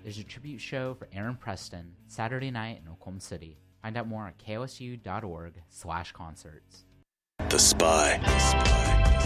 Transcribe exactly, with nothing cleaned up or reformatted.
is a tribute show for Aaron Preston, Saturday night in Oklahoma City. Find out more at kosu.org slash concerts. The Spy. The Spy.